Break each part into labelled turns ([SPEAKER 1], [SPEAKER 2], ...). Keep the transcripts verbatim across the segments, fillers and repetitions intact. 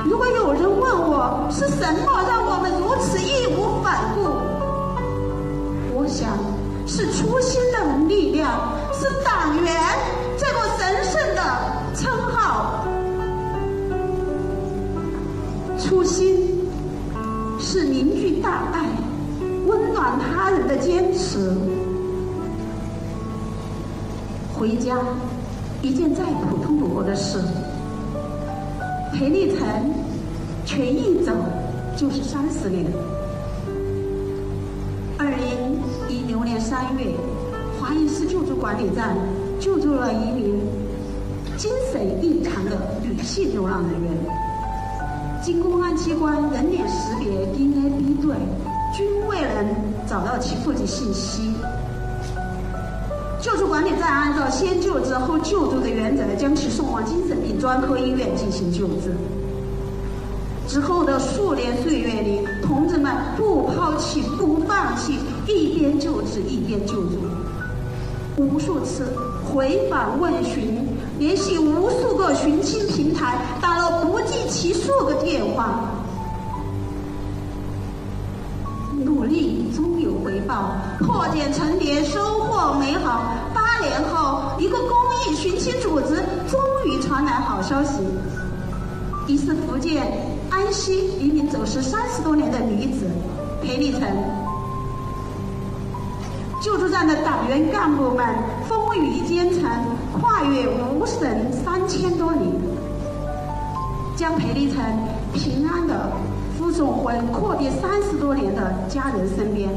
[SPEAKER 1] 如果有人问我是什么让我们如此义无反顾，我想是初心的力量，是党员这个神圣的称号。初心是凝聚大爱、温暖他人的坚持。回家，一件再普通不过的事。裴立成全一走就是三十年。二零一六年三月，华阴市救助管理站救助了一名精神异常的女性流浪人员。经公安机关人脸识别、D N A 比对，均未能找到其户籍信息。救助管理站按照先救治后救助的原则，将其送往精神病专科医院进行救治。之后的数年岁月里，同志们不抛弃、不放弃，一边救治一边救助，无数次回访问询，联系无数个寻亲平台，打了不计其数的电话。努力终有回报，破茧成蝶，收获美好。八年后，一个公益寻亲组织终于传来好消息，疑似福建安溪一名走失三十多年的女子裴立成。救助站的党员干部们风雨兼程，跨越五省三千多里，将裴立成平安的护送回阔别三十多年的家人身边。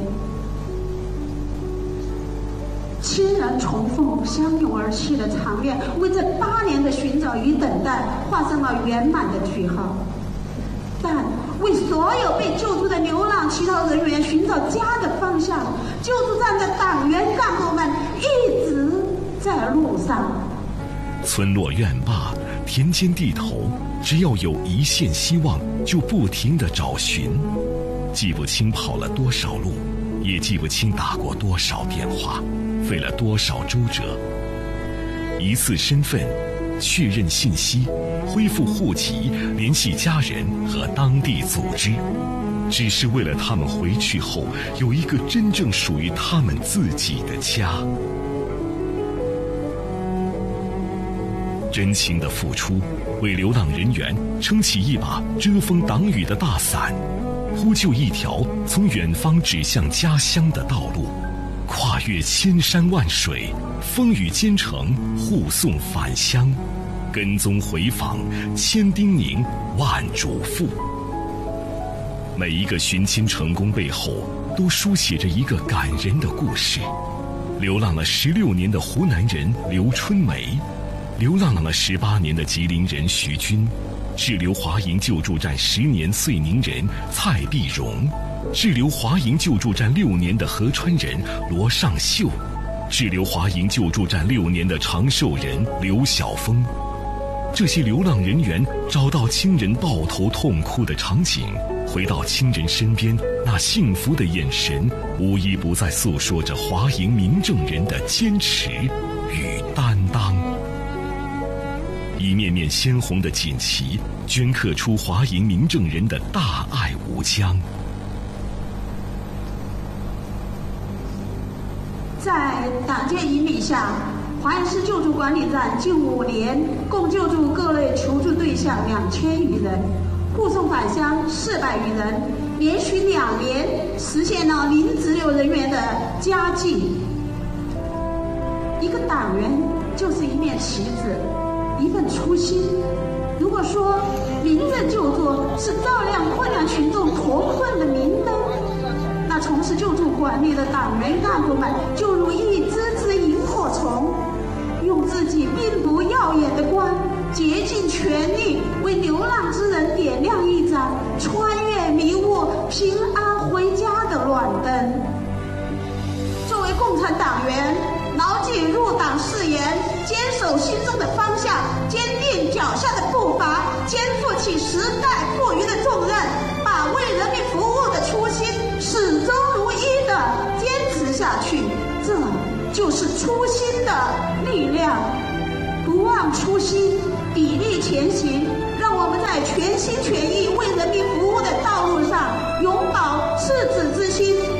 [SPEAKER 1] 亲人重逢、相拥而泣的场面，为这八年的寻找与等待画上了圆满的句号。但为所有被救助的流浪乞讨人员寻找家的方向，救助站的党员干部们一直在路上。
[SPEAKER 2] 村落院坝、田间地头，只要有一线希望，就不停地找寻。记不清跑了多少路，也记不清打过多少电话，费了多少周折。一次身份，确认信息，恢复户籍，联系家人和当地组织，只是为了他们回去后有一个真正属于他们自己的家。真情的付出，为流浪人员撑起一把遮风挡雨的大伞，呼救一条从远方指向家乡的道路，跨越千山万水，风雨兼程，护送返乡，跟踪回访，千叮咛，万嘱咐。每一个寻亲成功背后，都书写着一个感人的故事。流浪了十六年的湖南人刘春梅，流浪了十八年的吉林人徐军，滞留华营救助站十年遂宁人蔡碧荣，滞留华营救助站六年的合川人罗尚秀，滞留华营救助站六年的长寿人刘晓峰。这些流浪人员找到亲人抱头痛哭的场景，回到亲人身边，那幸福的眼神，无一不在诉说着华营民政人的坚持与担当。一面面鲜红的锦旗，镌刻出华营民政人的大爱无疆。
[SPEAKER 1] 在党建引领下，华阴市救助管理站近五年共救助各类求助对象两千余人，护送返乡四百余人，连续两年实现了零滞留人员的佳绩。一个党员就是一面旗帜，一份初心。如果说民政救助是照亮困难群众脱困的明灯，那从事救助管理的党员干部们就如一只只萤火虫，用自己并不耀眼的光，竭尽全力为流浪之人点亮一盏穿越迷雾、平安回家的暖灯。作为共产党员，牢记入党誓言，坚守心中的方向，坚定脚下的步伐，肩负起时代赋予的重任，把为人民服务的初心始终如一地坚持下去。这就是初心的力量。不忘初心，砥砺前行，让我们在全新心全意为人民服务的道路上永葆赤子之心，